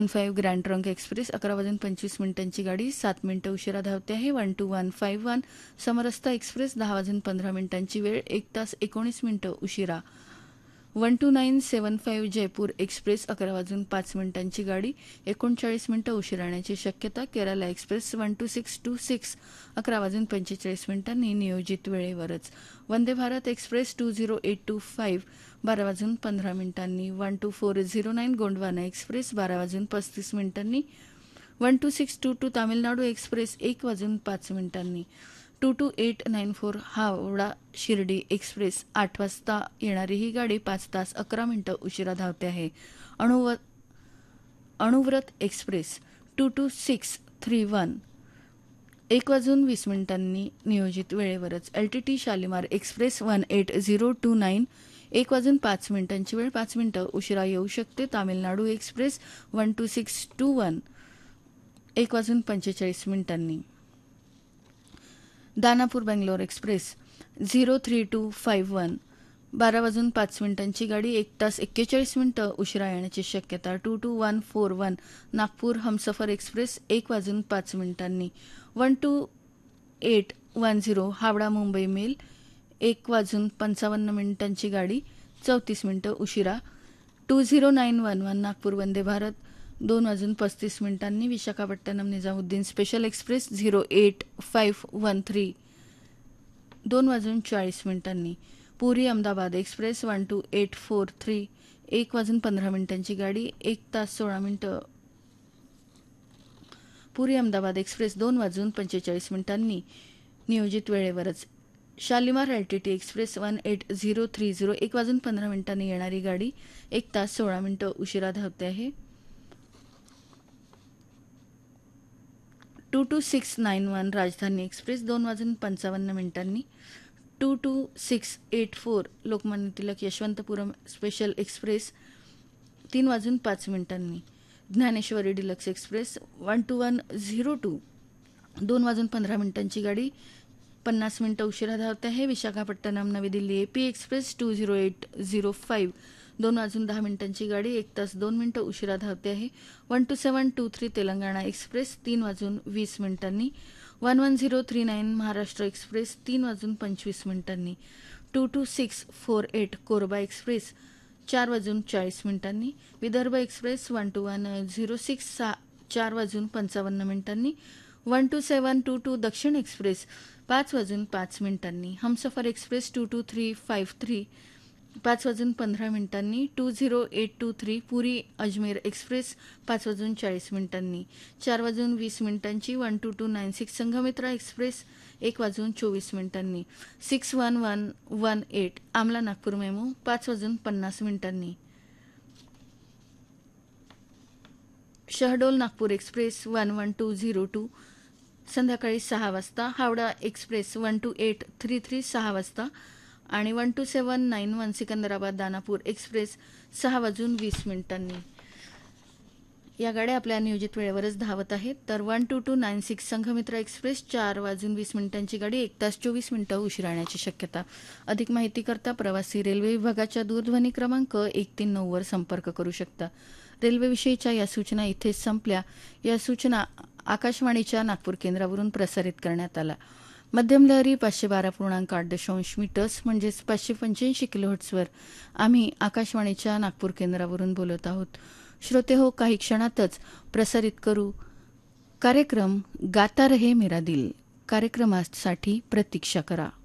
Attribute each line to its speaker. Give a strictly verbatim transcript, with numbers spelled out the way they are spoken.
Speaker 1: Five grand trunk express अकरा वाजून पंचवीस मिनिटांची गाडी सात मिनिटं उशिरा धावते आहे. One two one five one समरस्ता express दहा वाजून पंधरा मिनिटांची वेळ एक तास एकोणीस मिनिटं उशिरा. वन टू नाईन सेवन फाईव्ह जयपूर एक्सप्रेस अकरा वाजून पाच मिनिटांची गाडी एकोणचाळीस मिनिटं उशिरा येण्याची शक्यता. Kerala express one two six to six अकरा वाजून पंचेचाळीस मिनिटांनी नियोजित वेळेवरच. Vande Bharat express to zero eight to five बारा वाजून पंधरा मिनिटांनी. One two four zero nine Gondwana express बारा वाजून पस्तीस मिनिटांनी. One two six to to Tamil Nadu express एक वाजून पाच मिनिटांनी. To to eight nine four Howrah Shirdi express आठ वाजता येणारी ही गाडी पाच तास अकरा मिनिटं उशिरा धावते आहे. अणुव अणुव्रत express to to six three one एक वाजून वीस मिनिटांनी नियोजित वेळेवरच. L T T Shalimar express one eight zero to nine एक वाजून पाच मिनिटांची वेळ पाच मिनिटं उशिरा येऊ शकते. Tamil Nadu express one two six to one एक वाजून पंचेचाळीस मिनिटांनी. Danapur Bangalore express zero three to five one बारा वाजून पाच मिनिटांची गाडी एक तास एक्केचाळीस मिनिटं उशिरा येण्याची शक्यता. To to one four one Nagpur Humsafar express एक वाजून पाच मिनिटांनी. One two eight one zero Howrah Mumbai mail एक वाजून पंचावन्न मिनिटांची गाडी चौतीस मिनिटं उशिरा. To zero nine one one Nagpur Vande Bharat दोन वाजून पस्तीस मिनिटांनी. Visakhapatnam Nizamuddin special express zero eight five one three दोन वाजून चाळीस मिनिटांनी. Puri Ahmedabad express one two eight four three एक वाजून पंधरा मिनिटांची गाडी एक तास सोळा मिनिटं. पुरी अहमदाबाद एक्सप्रेस दोन वाजून पंचेचाळीस मिनिटांनी नियोजित वेळेवरच. Shalimar L T T express one eight zero three zero एक वाजून पंधरा मिनिटांनी येणारी गाडी एक तास सोळा मिनिटं उशिरा धावते आहे. To to six nine one राजधानी एक्सप्रेस दोन वाजून पंचावन्न मिनिटांनी. To to six eight four Lokmanya Tilak यशवंतपुरम special express तीन वाजून पाच मिनिटांनी. Dnyaneshwari deluxe express one two one zero to दोन वाजून पंधरा मिनिटांची गाडी पन्नास मिनिटं उशिरा धावते आहे. विशाखापट्टणम नवी Delhi AP express to zero eight zero five दोन वाजून दहा मिनिटांची गाडी एक तास दोन मिनिटं उशिरा धावते आहे. One two seven to three Telangana express तीन वाजून वीस मिनिटांनी. One one zero three nine Maharashtra express तीन वाजून पंचवीस मिनिटांनी. To to six four eight Korba express चार वाजून चाळीस मिनिटांनी. Vidarbha express one two one zero six सहा चार वाजून पंचावन्न मिनिटांनी. One two seven to to दक्षिण एक्सप्रेस पाच वाजून पाच मिनिटांनी. Humsafar express to to three five three पाच वाजून पंधरा मिनिटांनी. To zero eight to three puri Ajmer express पाच वाजून चाळीस मिनिटांनी. चार वाजून वीस मिनिटांची. One two to nine six Sanghamitra express एक वाजून चोवीस मिनिटांनी. Six one one one eight आमला नागपूर मेमो पाच वाजून पन्नास मिनिटांनी. Shahdol Nagpur express one one two zero to संध्याकाळी सहा वाजता. Howrah express one two eight three three सहा वाजता आणि वन टू सेवन nine one Secunderabad Danapur express सहा वाजून वीस मिनिटांनी. या गाड्या आपल्या नियोजित वेळेवरच धावत आहेत. तर one two to nine six Sanghamitra express चार वाजून वीस मिनिटांची गाडी एक तास चोवीस मिनिटं उशिरा येण्याची शक्यता. अधिक माहिती करता प्रवासी रेल्वे विभागाच्या दूरध्वनी क्रमांक एक तीन नऊ वर संपर्क करू शकता. रेल्वेविषयीच्या या सूचना इथेच संपल्या. या सूचना आकाशवाणीच्या नागपूर केंद्रावरून प्रसारित करण्यात आला. मध्यम लहरी पाचशे बारा पूर्णांक आठ दशांश मीटर्स म्हणजेच पाचशे पंच्याऐंशी किलोहर्ट्सवर आम्ही आकाशवाणीच्या नागपूर केंद्रावरून बोलत आहोत. श्रोते हो, काही क्षणातच प्रसारित करू कार्यक्रम गाता रहे मेरा दिल. कार्यक्रमासाठी प्रतीक्षा करा.